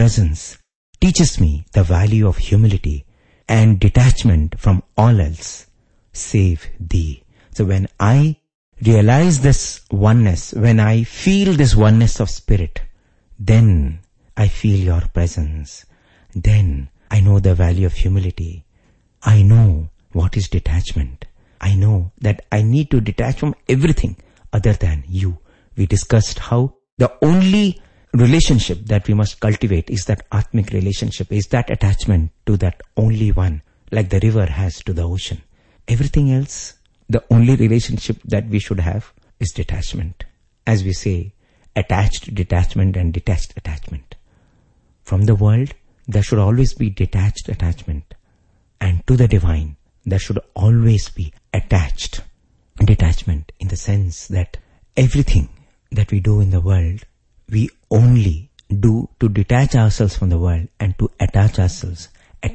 presence teaches me the value of humility and detachment from all else save thee. So when I realize this oneness, when I feel this oneness of spirit, then I feel your presence. Then I know the value of humility. I know what is detachment. I know that I need to detach from everything other than you. We discussed how the only relationship that we must cultivate is that Atmic relationship, is that attachment to that only one, like the river has to the ocean. Everything else, the only relationship that we should have is detachment. As we say, attached detachment and detached attachment. From the world, there should always be detached attachment. And to the divine, there should always be attached detachment, in the sense that everything that we do in the world, we only do to detach ourselves from the world and to attach ourselves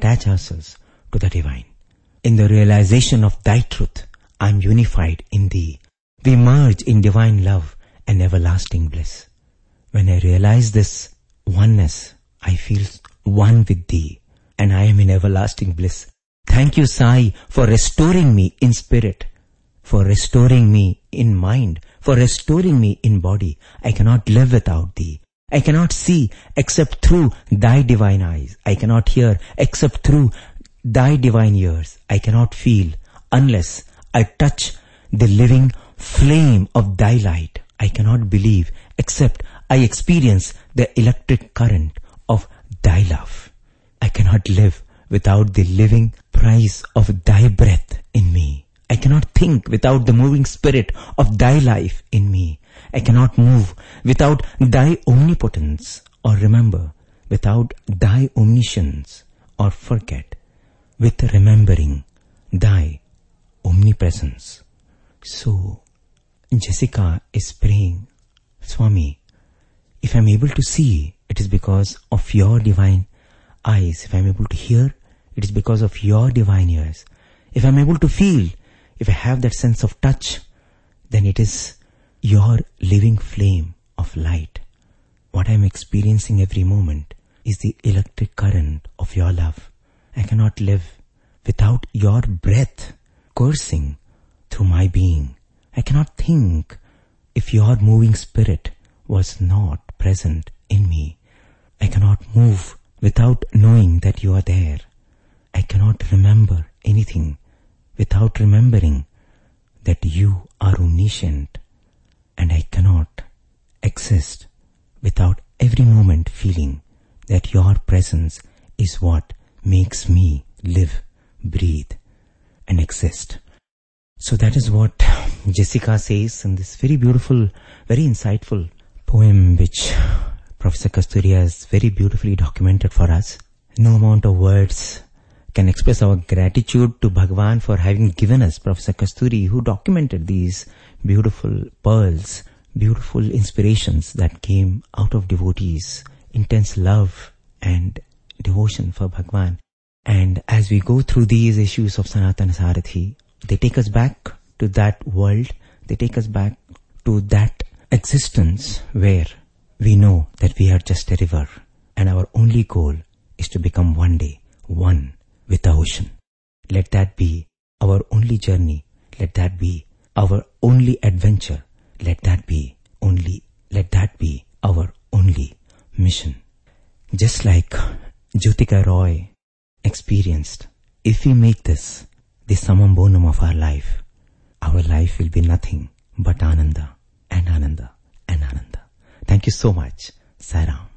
to the divine. In the realization of thy truth, I am unified in thee. We merge in divine love and everlasting bliss. When I realize this oneness, I feel one with thee and I am in everlasting bliss. Thank you, Sai, for restoring me in spirit, for restoring me in mind, for restoring me in body. I cannot live without thee. I cannot see except through thy divine eyes. I cannot hear except through thy divine ears. I cannot feel unless I touch the living flame of thy light. I cannot believe except I experience the electric current of thy love. I cannot live without the living price of thy breath in me. I cannot think without the moving spirit of thy life in me. I cannot move without thy omnipotence, or remember without thy omniscience, or forget with remembering thy omnipresence. So, Jessica is praying, Swami, if I am able to see, it is because of your divine eyes. If I am able to hear, it is because of your divine ears. If I am able to feel, if I have that sense of touch, then it is your living flame of light. What I am experiencing every moment is the electric current of your love. I cannot live without your breath coursing through my being. I cannot think if your moving spirit was not present in me. I cannot move without knowing that you are there. I cannot remember anything without remembering that you are omniscient, and I cannot exist without every moment feeling that your presence is what makes me live, breathe, and exist. So that is what Jessica says in this very beautiful, very insightful poem which Professor Kasturi has very beautifully documented for us. No amount of words can express our gratitude to Bhagwan for having given us Professor Kasturi, who documented these beautiful pearls, beautiful inspirations that came out of devotees' intense love and devotion for Bhagwan. And as we go through these issues of Sanatana Sarathi, they take us back to that world, they take us back to that existence where we know that we are just a river, and our only goal is to become one day one with the ocean. Let that be our only journey. Let that be our only adventure. Let that be our only mission. Just like Jyotika Roy experienced, if we make this the summum bonum of our life will be nothing but Ananda and Ananda and Ananda. Thank you so much. Sai Ram.